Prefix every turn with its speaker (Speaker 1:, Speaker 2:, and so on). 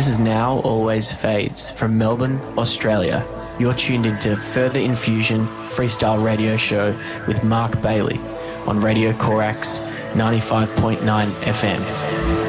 Speaker 1: This is Now Always Fades from Melbourne, Australia. You're tuned into Further Infusion Freestyle Radio Show with Mark Bailey on Radio Corax 95.9 FM.